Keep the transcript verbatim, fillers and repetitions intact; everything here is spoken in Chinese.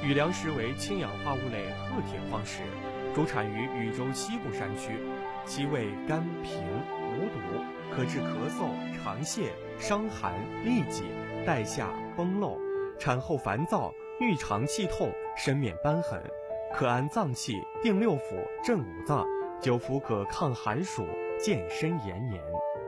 雨梁石为氢氧化物类褐铁矿石，主产于禹州西部山区，其味甘平无毒，可治咳嗽、肠泻、伤寒、痢疾、带下、崩漏，产后烦躁、遇肠气痛、身面瘢痕，可安脏气、定六腑、镇五脏，久服可抗寒暑、健身延年。